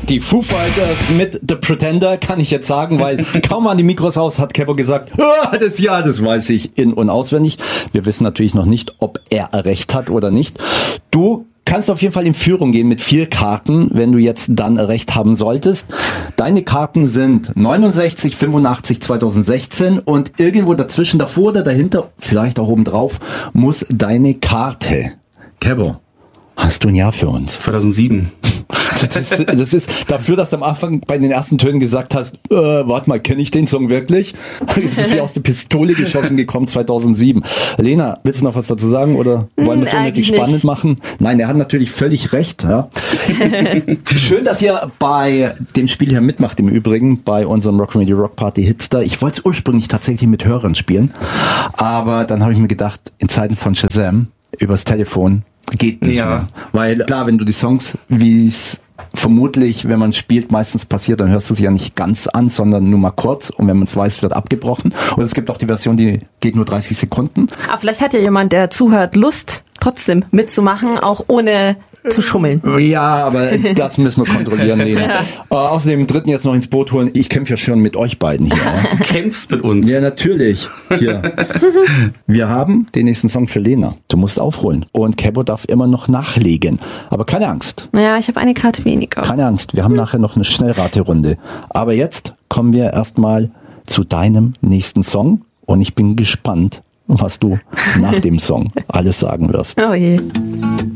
Die Foo Fighters mit The Pretender, kann ich jetzt sagen, weil kaum an die Mikros aus hat Kebo gesagt, das weiß ich in- und auswendig. Wir wissen natürlich noch nicht, ob er recht hat oder nicht. Du kannst auf jeden Fall in Führung gehen mit 4 Karten, wenn du jetzt dann recht haben solltest. Deine Karten sind 69, 85, 2016 und irgendwo dazwischen, davor oder dahinter, vielleicht auch oben drauf, muss deine Karte. Kebo, hast du ein Jahr für uns? 2007. Das ist dafür, dass du am Anfang bei den ersten Tönen gesagt hast, warte mal, kenne ich den Song wirklich? Es ist wie aus der Pistole geschossen gekommen, 2007. Lena, willst du noch was dazu sagen oder wollen wir es unnötig spannend machen? Nein, er hat natürlich völlig recht. Ja. Schön, dass ihr bei dem Spiel hier mitmacht, im Übrigen, bei unserem Rock Radio Rock Party Hitster. Ich wollte es ursprünglich tatsächlich mit Hörern spielen, aber dann habe ich mir gedacht, in Zeiten von Shazam, übers Telefon, geht nicht mehr. Weil klar, wenn du die Songs, wie es vermutlich, wenn man spielt, meistens passiert, dann hörst du sie ja nicht ganz an, sondern nur mal kurz und wenn man es weiß, wird abgebrochen. Und es gibt auch die Version, die geht nur 30 Sekunden. Aber vielleicht hat ja jemand, der zuhört, Lust, trotzdem mitzumachen, auch ohne zu schummeln. Ja, aber das müssen wir kontrollieren, Lena. Außerdem den dritten jetzt noch ins Boot holen. Ich kämpfe ja schon mit euch beiden hier. Ja. Kämpfst mit uns. Ja, natürlich. Hier. Wir haben den nächsten Song für Lena. Du musst aufholen. Und Kebo darf immer noch nachlegen. Aber keine Angst. Ja, ich habe eine Karte weniger. Keine Angst. Wir haben nachher noch eine Schnellraterunde. Aber jetzt kommen wir erstmal zu deinem nächsten Song. Und ich bin gespannt, was du nach dem Song alles sagen wirst. Oh je.